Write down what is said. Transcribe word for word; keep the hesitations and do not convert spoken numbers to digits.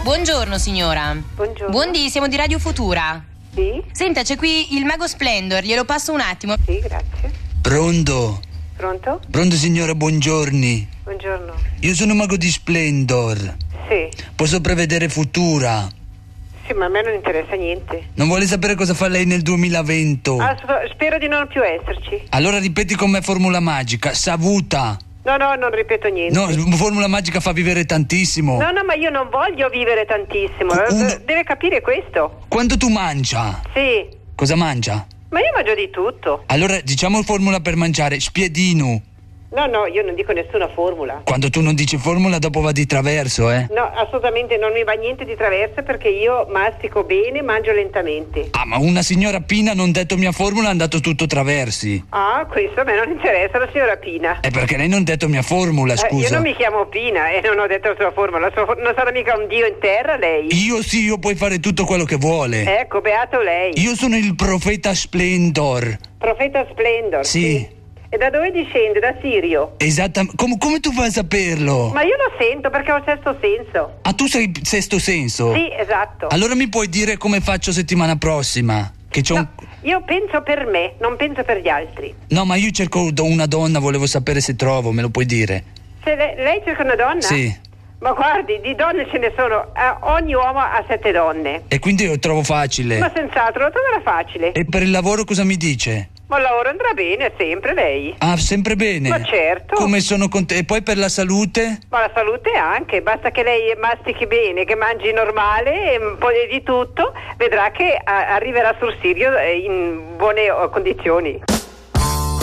Buongiorno signora. Buongiorno. Buondì, siamo di Radio Futura. Sì? Senta, c'è qui il Mago Splendor, glielo passo un attimo. Sì, grazie. Pronto? Pronto? Pronto signora, buongiorni. Buongiorno. Io sono Mago di Splendor. Sì. Posso prevedere Futura? Sì, ma a me non interessa niente. Non vuole sapere cosa fa lei nel duemilaventi? Ah, so- spero di non più esserci. Allora ripeti con me formula magica. Savuta. No, no, non ripeto niente. No, formula magica fa vivere tantissimo. No, no, ma io non voglio vivere tantissimo. Un- Deve capire questo. Quanto tu mangia? Sì. Cosa mangia? Ma io mangio di tutto. Allora diciamo formula per mangiare. Spiedino. No, no, io non dico nessuna formula. Quando tu non dici formula dopo va di traverso, eh? No, assolutamente non mi va niente di traverso perché io mastico bene, mangio lentamente. Ah, ma una signora Pina non detto mia formula è andato tutto traversi. Ah, questo a me non interessa, la signora Pina. È perché lei non detto mia formula, Eh, scusa. io non mi chiamo Pina e non ho detto la sua formula. La sua for- non sarà mica un dio in terra lei? Io sì, io puoi fare tutto quello che vuole. Ecco, beato lei. Io sono il profeta Splendor. Profeta Splendor. Sì. E da dove discende? Da Sirio. Esattamente. Com- come tu fai a saperlo? Ma io lo sento perché ho sesto senso. Ah, tu sei sesto senso? Sì, esatto. Allora mi puoi dire come faccio settimana prossima? Che c'ho un... No, io penso per me, non penso per gli altri. No, ma io cerco do- una donna, volevo sapere se trovo, me lo puoi dire? Se le- lei cerca una donna? Sì. Ma guardi, di donne ce ne sono, eh, ogni uomo ha sette donne. E quindi lo trovo facile. Ma senz'altro, lo troverà facile. E per il lavoro cosa mi dice? Ma il lavoro andrà bene, sempre lei. Ah, sempre bene. Ma certo. Come sono contento. E poi per la salute? Ma la salute anche, basta che lei mastichi bene, che mangi normale e un po' di tutto, vedrà che a- arriverà sul Sirio eh, in buone oh, condizioni.